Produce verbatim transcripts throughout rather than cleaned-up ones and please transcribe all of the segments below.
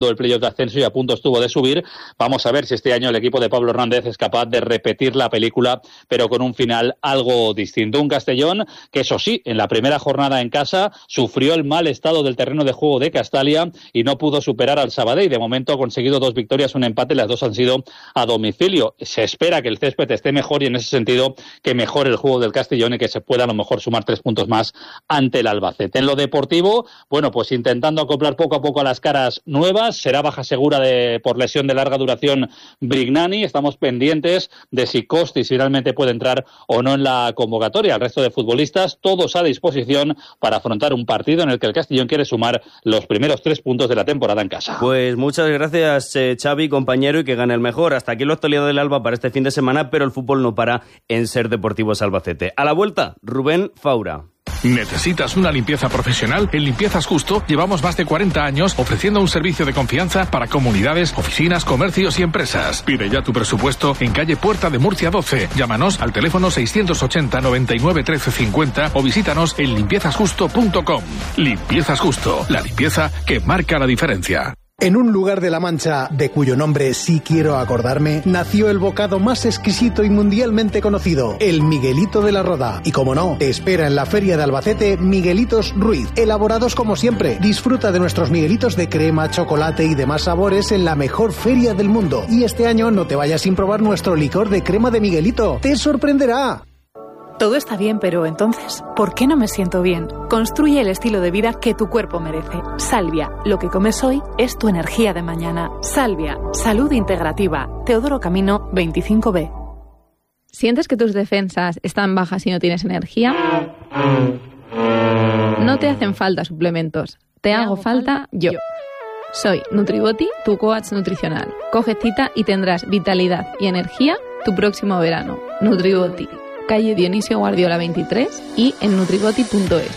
el playoff de ascenso y a punto estuvo de subir. Vamos a ver si este año el equipo de Pablo Hernández es capaz de repetir la película, pero con un final algo distinto. Un Castellón que, eso sí, en la primera jornada en casa sufrió el mal estado del terreno de juego de Castalia y no pudo superar al Sabadell. De momento ha conseguido dos victorias, un empate, las dos han sido a domicilio. Se espera que el césped esté mejor y en ese sentido que mejore el juego del Castellón y que se pueda a lo mejor sumar tres puntos más ante el Albacete. En lo deportivo, bueno, pues intentando acoplar poco a poco a las caras nuevas. Será baja segura de por lesión de larga duración Brignani. Estamos pendientes de si Costis finalmente puede entrar o no en la convocatoria. El resto de futbolistas, todos a disposición para afrontar un partido en el que el Castellón quiere sumar los primeros tres puntos de la temporada en casa. Pues muchas gracias, eh, Xavi, compañero, y que gane el mejor. Hasta aquí la actualidad del Alba para este fin de semana, pero el fútbol no para en Ser Deportivos Albacete. A la vuelta, Rubén Faura. ¿Necesitas una limpieza profesional? En Limpiezas Justo llevamos más de cuarenta años ofreciendo un servicio de confianza para comunidades, oficinas, comercios y empresas. Pide ya tu presupuesto en calle Puerta de Murcia doce. Llámanos al teléfono seiscientos ochenta noventa y nueve trece cincuenta o visítanos en limpiezas justo punto com. Limpiezas Justo, la limpieza que marca la diferencia. En un lugar de La Mancha, de cuyo nombre sí quiero acordarme, nació el bocado más exquisito y mundialmente conocido, el Miguelito de la Roda. Y como no, te espera en la Feria de Albacete Miguelitos Ruiz, elaborados como siempre. Disfruta de nuestros Miguelitos de crema, chocolate y demás sabores en la mejor feria del mundo. Y este año no te vayas sin probar nuestro licor de crema de Miguelito. ¡Te sorprenderá! Todo está bien, pero entonces, ¿por qué no me siento bien? Construye el estilo de vida que tu cuerpo merece. Salvia, lo que comes hoy es tu energía de mañana. Salvia, salud integrativa. Teodoro Camino, veinticinco B. ¿Sientes que tus defensas están bajas y no tienes energía? No te hacen falta suplementos. Te hago falta yo. Soy Nutribody, tu coach nutricional. Coge cita y tendrás vitalidad y energía tu próximo verano. Nutribody. Calle Dionisio Guardiola veintitrés y en nutribody punto es.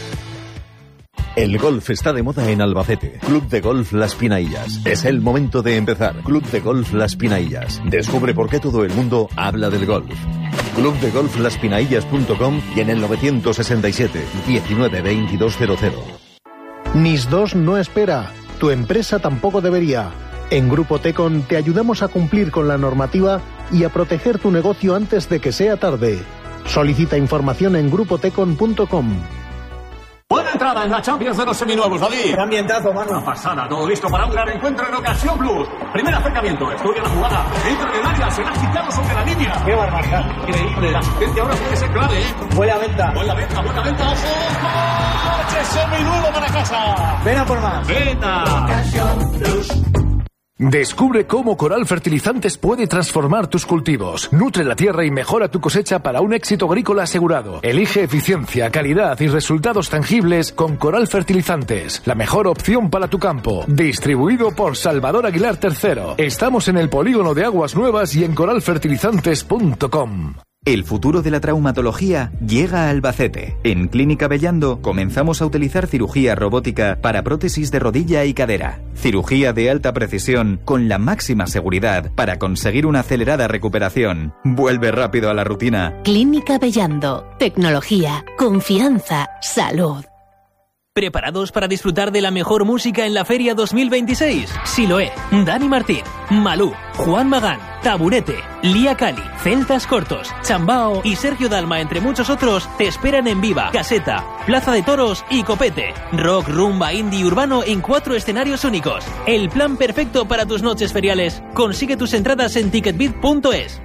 El golf está de moda en Albacete. Club de Golf Las Pinaillas. Es el momento de empezar. Club de Golf Las Pinaillas. Descubre por qué todo el mundo habla del golf. club de golf las pinaillas punto com y en el novecientos sesenta y siete diecinueve veintidós cero cero. NIS dos no espera. Tu empresa tampoco debería. En Grupo Tecon te ayudamos a cumplir con la normativa y a proteger tu negocio antes de que sea tarde. Solicita información en grupo tecon punto com. Buena entrada en la Champions de los seminuevos, David. Gran ambientazo, mano. Una pasada, todo listo para un gran encuentro en Ocasión Plus. Primer acercamiento, estudia la jugada. Entra en el área, será quitado sobre la línea. Qué barbaridad. Increíble, la asistencia ahora tiene que ser clave, ¿eh? Buena venta. Buena venta, buena venta. ¡Ojo! ¡Coche seminuevo para casa! Ven a por más. ¡Venta! Ocasión Plus. Descubre cómo Coral Fertilizantes puede transformar tus cultivos. Nutre la tierra y mejora tu cosecha para un éxito agrícola asegurado. Elige eficiencia, calidad y resultados tangibles con Coral Fertilizantes. La mejor opción para tu campo. Distribuido por Salvador Aguilar tercero. Estamos en el polígono de Aguas Nuevas y en coral fertilizantes punto com. El futuro de la traumatología llega a Albacete. En Clínica Bellando comenzamos a utilizar cirugía robótica para prótesis de rodilla y cadera. Cirugía de alta precisión con la máxima seguridad para conseguir una acelerada recuperación. Vuelve rápido a la rutina. Clínica Bellando. Tecnología, confianza, salud. ¿Preparados para disfrutar de la mejor música en la Feria dos mil veintiséis? Siloé, Dani Martín, Malú, Juan Magán, Taburete, Lía Cali, Celtas Cortos, Chambao y Sergio Dalma, entre muchos otros, te esperan en Viva, Caseta, Plaza de Toros y Copete. Rock, rumba, indie y urbano en cuatro escenarios únicos. El plan perfecto para tus noches feriales. Consigue tus entradas en ticketbit punto es.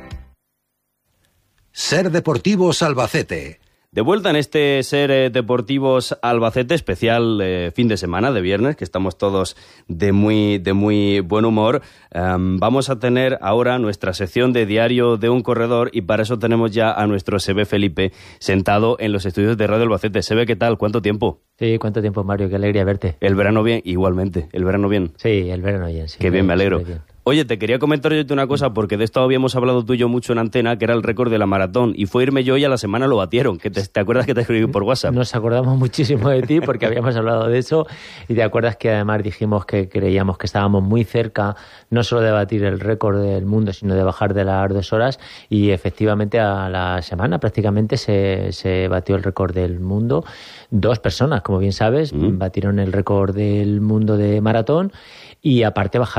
Ser Deportivos Albacete. De vuelta en este Ser eh, Deportivos Albacete especial eh, fin de semana de viernes, que estamos todos de muy, de muy buen humor. Um, vamos a tener ahora nuestra sección de Diario de un Corredor y para eso tenemos ya a nuestro Sebe Felipe sentado en los estudios de Radio Albacete. Sebe, ¿qué tal? ¿Cuánto tiempo? Sí, ¿cuánto tiempo, Mario? Qué alegría verte. El verano bien, igualmente. El verano bien. Sí, el verano bien. Sí, Qué bien, me alegro. Bien. Oye, te quería comentar yo una cosa, porque de esto habíamos hablado tú y yo mucho en antena, que era el récord de la maratón, y fue irme yo y a la semana lo batieron. Que te, ¿Te acuerdas que te escribí por WhatsApp? Nos acordamos muchísimo de ti porque habíamos hablado de eso, y te acuerdas que además dijimos que creíamos que estábamos muy cerca, no solo de batir el récord del mundo, sino de bajar de las dos horas, y efectivamente a la semana prácticamente se, se batió el récord del mundo. Dos personas, como bien sabes, mm. batieron el récord del mundo de maratón, y aparte bajaron